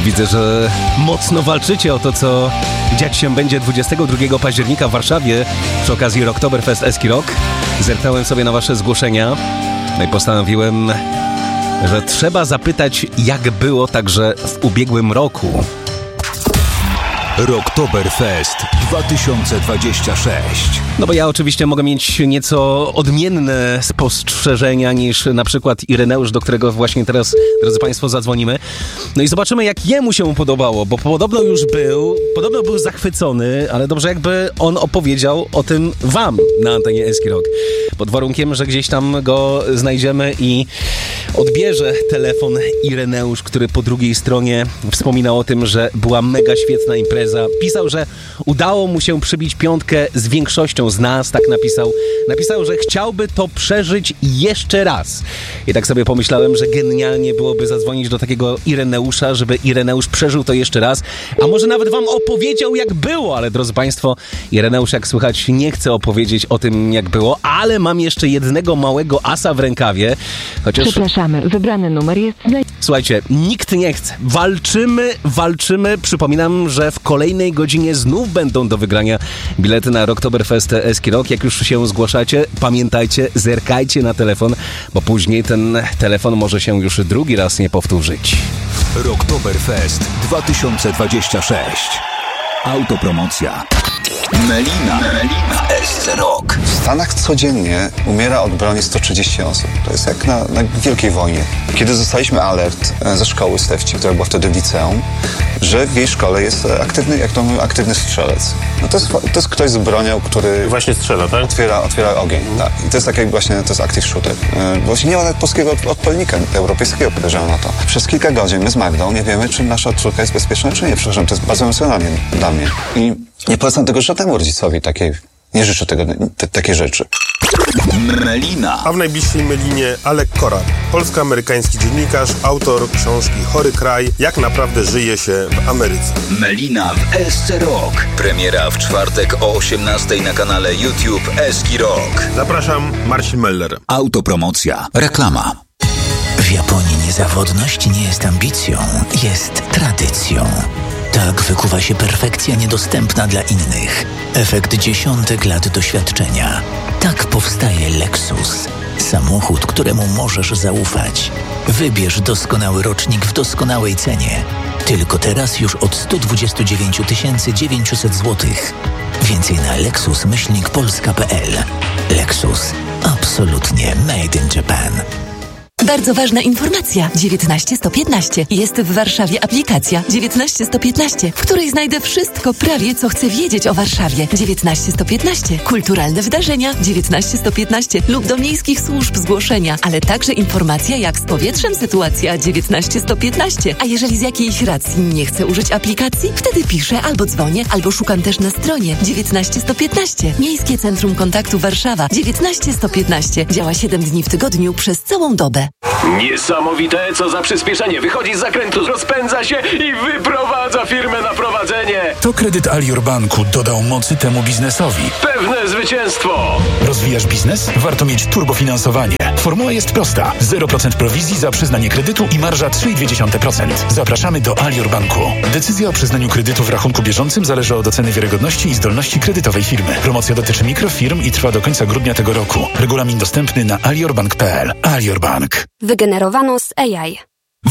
Widzę, że mocno walczycie o to, co dziać się będzie 22 października w Warszawie przy okazji Rocktoberfest Eski Rock. Zerknąłem sobie na wasze zgłoszenia, no i postanowiłem, że trzeba zapytać, jak było także w ubiegłym roku. Rocktoberfest 2026. No bo ja oczywiście mogę mieć nieco odmienne spostrzeżenia niż na przykład Ireneusz, do którego właśnie teraz, drodzy Państwo, zadzwonimy. No i zobaczymy, jak jemu się podobało, bo podobno był zachwycony, ale dobrze jakby on opowiedział o tym wam na antenie Eski Rock. Pod warunkiem, że gdzieś tam go znajdziemy i odbierze telefon Ireneusz, który po drugiej stronie wspominał o tym, że była mega świetna impreza. Pisał, że udało mu się przybić piątkę z większością z nas, tak napisał. Napisał, że chciałby to przeżyć jeszcze raz. I tak sobie pomyślałem, że genialnie byłoby zadzwonić do takiego Ireneusza, żeby Ireneusz przeżył to jeszcze raz. A może nawet wam opowiedział, jak było. Ale drodzy Państwo, Ireneusz, jak słychać, nie chce opowiedzieć o tym, jak było, ale mam jeszcze jednego małego asa w rękawie. Chociaż... Przepraszamy, wybrany numer jest... Słuchajcie, nikt nie chce. Walczymy. Przypominam, że w kolejnej godzinie znów będą do wygrania bilety na Rocktoberfest Eski Rock. Jak już się zgłaszacie, pamiętajcie, zerkajcie na telefon, bo później ten telefon może się już drugi raz nie powtórzyć. Rocktoberfest 2026. Autopromocja. Melina w SC Rock. W Stanach codziennie umiera od broni 130 osób. To jest jak na wielkiej wojnie. Kiedy dostaliśmy alert ze szkoły Stefci, która była wtedy w liceum, że w jej szkole jest aktywny strzelec. No to jest ktoś z bronią, który... Właśnie strzela, tak? Otwiera ogień, tak. I to jest taki właśnie, to jest active shooter. Bo nie ma nawet polskiego odpowiednika europejskiego, podejrzewam na to. Przez kilka godzin my z Magdą nie wiemy, czy nasza córka jest bezpieczna, czy nie. Przepraszam, to jest bardzo emocjonalnie dla mnie. I nie polecam tego żadnemu rodzicowi nie życzę takiej rzeczy. Melina. A w najbliższej Melinie Alek Korar, polsko-amerykański dziennikarz, autor książki Chory kraj, jak naprawdę żyje się w Ameryce. Melina w SC Rock. Premiera w czwartek o 18:00 na kanale YouTube Eski Rock. Zapraszam, Marcin Meller. Autopromocja. Reklama. W Japonii niezawodność nie jest ambicją, jest tradycją. Tak wykuwa się perfekcja niedostępna dla innych. Efekt dziesiątek lat doświadczenia. Tak powstaje Lexus. Samochód, któremu możesz zaufać. Wybierz doskonały rocznik w doskonałej cenie. Tylko teraz już od 129 900 zł. Więcej na lexus-polska.pl. Lexus. Absolutnie made in Japan. Bardzo ważna informacja. 19115. Jest w Warszawie aplikacja 19115, w której znajdę wszystko prawie, co chcę wiedzieć o Warszawie. 19115. Kulturalne wydarzenia 19115 lub do miejskich służb zgłoszenia, ale także informacja, jak z powietrzem sytuacja 19115. A jeżeli z jakiejś racji nie chcę użyć aplikacji, wtedy piszę albo dzwonię, albo szukam też na stronie 19115. Miejskie Centrum Kontaktu Warszawa 19115. Działa 7 dni w tygodniu przez całą dobę. Niesamowite, co za przyspieszenie. Wychodzi z zakrętu, rozpędza się i wyprowadza firmę na prowadzenie. To kredyt Alior Banku dodał mocy temu biznesowi. Pewne zwycięstwo. Rozwijasz biznes? Warto mieć turbofinansowanie. Formuła jest prosta. 0% prowizji za przyznanie kredytu i marża 3,2%. Zapraszamy do Alior Banku. Decyzja o przyznaniu kredytu w rachunku bieżącym zależy od oceny wiarygodności i zdolności kredytowej firmy. Promocja dotyczy mikrofirm i trwa do końca grudnia tego roku. Regulamin dostępny na aliorbank.pl. Alior Bank. Wygenerowano z AI.